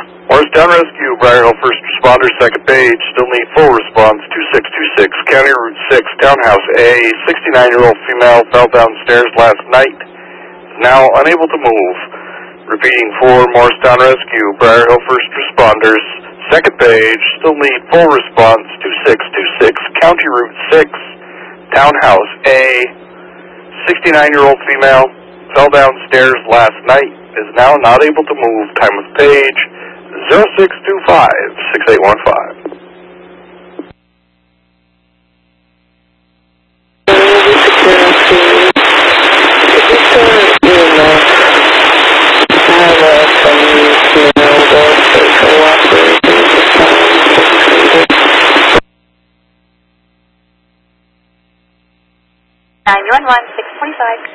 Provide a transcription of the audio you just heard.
Morristown Rescue, Briar Hill First Responders, second page. Still need full response, 2626, County Route 6, Townhouse A. 69-year-old female fell downstairs last night. Is now unable to move. Repeating for Morristown Rescue, Briar Hill First Responders, second page. Still need full response, 2626, County Route 6, Townhouse A. 69-year-old female fell downstairs last night. Is now not able to move. Time of page 0625-6815. Nine one 625.